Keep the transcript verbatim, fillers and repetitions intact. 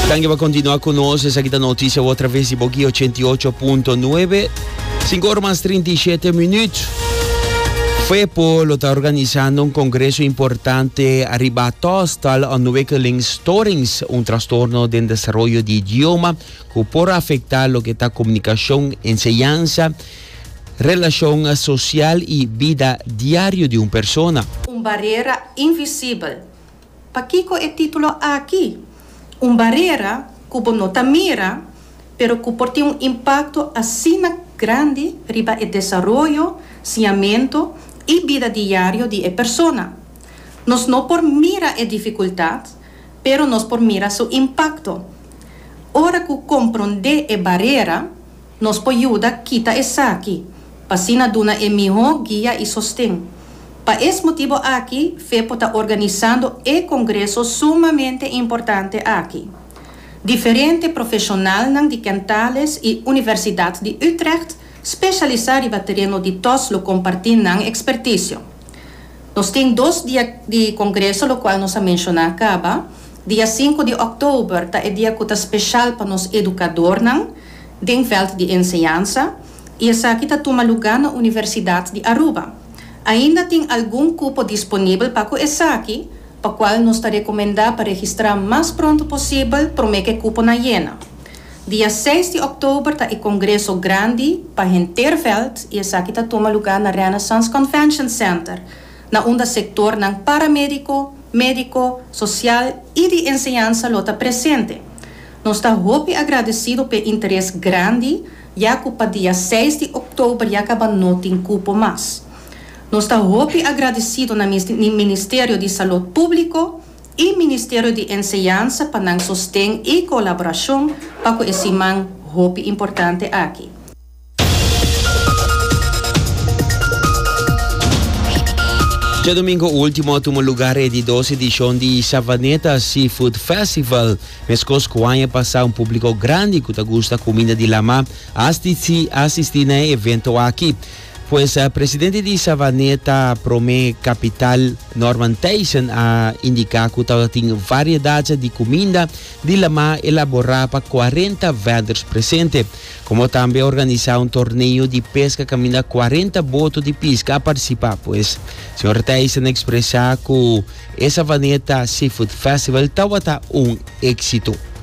Também vai continuar conosco essa aqui da notícia outra vez de Boqui ochenta e oito ponto nove. cinco horas mais trinta e sete minutos. FEPO está organizando um congresso importante arriba tostal a ontwikkelingstoornings, um transtorno de desarrollo de idioma que pode afetar lo que está comunicação, enseñanza, relação social e vida diária de uma pessoa. Uma barreira invisível. Para que é o título aqui? Uma barreira que não está mira, pero que pode ter um impacto assim grande riba o desenvolvimento, saneamento e vida diária de a pessoa. Nós não por mira a dificuldade, pero nós por mira seu impacto. Ora que compreender a barreira, nós pode ajudar a quitar essa aqui, para assim dar uma melhor guia e sustento. Para esse motivo aqui, FEPO está organizando um congresso sumamente importante aqui. Diferentes profissionais de Kentales e Universidade de Utrecht especializados no terreno de toslo compartilham expertise. Nós temos dois dias de congresso, o qual nós mencionamos acaba. Dia cinco de outubro está o dia que está especial para os educadores do veld de enseñança e essa aqui está toma lugar na Universidade de Aruba. Ainda tem algum cupo disponível para essa aqui, para o qual nós está recomendando para registrar o mais pronto possível para que o cupo na llena. Dia seis de outubro está o congresso grande para Hinterveld e essa aqui está toma lugar na Renaissance Convention Center, na onde o setor ng paramédico, médico, social e de enseñança está presente. Nós está muito agradecido pelo interesse grande, já que para dia seis de outubro já acaba não tem cupo mais. Nós está muito agradecido no Ministério de Saúde Público e Ministério de Enseñança para não sustento e colaboração para esse man muito importante aqui. Já domingo último, tumo lugar é de doce edição de Savaneta Seafood Festival. Mescos que passar um público grande que gosta comida de lama, assistir assistir no evento aqui. Pues el uh, presidente de Savaneta Prome Capital Norman Tyson ha indicado que tem variedades de comida de lama elaborada para quarenta vendors presentes, como também organizar um torneio de pesca que camina quarenta botos de pesca a participar. Pues, o senhor Tyson expressa que essa Savaneta Seafood Festival estava um êxito.